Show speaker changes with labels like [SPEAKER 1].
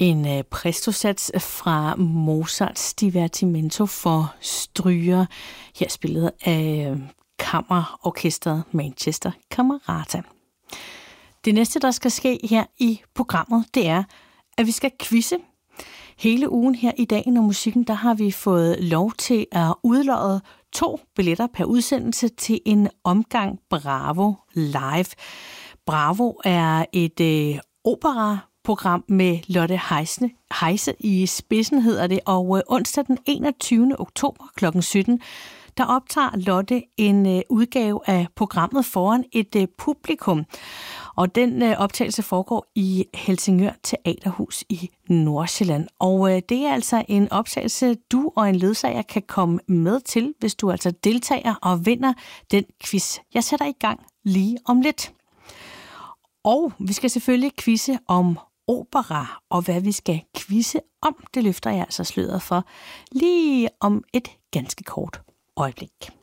[SPEAKER 1] En præstosats fra Mozarts Divertimento for stryger, her spillet af kammerorkestret Manchester Camerata. Det næste, der skal ske her i programmet, det er, at vi skal quizze. Hele ugen her i Dagen og Musikken, der har vi fået lov til at udlodde 2 billetter per udsendelse til en omgang Bravo Live. Bravo er et operaprogram med Lotte Heise i spidsen, hedder det, og onsdag den 21. oktober kl. 17, der optager Lotte en udgave af programmet foran et publikum. Og den optagelse foregår i Helsingør Teaterhus i Nordsjælland. Og det er altså en optagelse, du og en ledsager kan komme med til, hvis du altså deltager og vinder den quiz. Jeg sætter i gang lige om lidt. Og vi skal selvfølgelig quizze om opera, og hvad vi skal quizze om, det løfter jeg altså sløret for lige om et ganske kort øjeblik.